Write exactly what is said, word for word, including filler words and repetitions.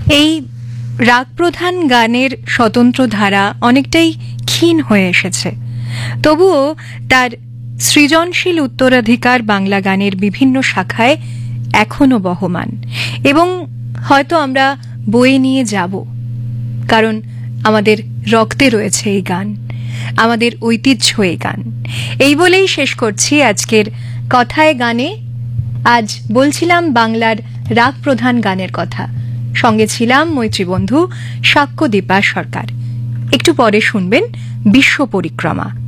এই রাগ প্রধান গানের স্বতন্ত্র ধারা অনেকটাই ক্ষীণ হয়ে এসেছে, তবুও তার সৃজনশীল উত্তরাধিকার বাংলা গানের বিভিন্ন শাখায় এখনো বহমান, এবং হয়তো আমরা বয়ে নিয়ে যাব, কারণ আমাদের রক্তে রয়েছে এই গান, আমাদের ঐতিহ্য এই গান। এই বলেই শেষ করছি আজকের কথায় গানে। আজ বলছিলাম বাংলার রাগ প্রধান গানের কথা, সঙ্গে ছিলাম মৈত্রী বন্ধু সাক্ষ্যদীপা সরকার। একটু পরে শুনবেন বিশ্ব পরিক্রমা।